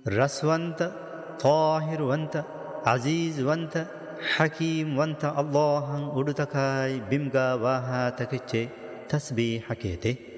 رسوانت طاهر وانت عزيز وانت حكيم وانت الله أدتكاي بمغا واها تكتشي تسبيح كيتي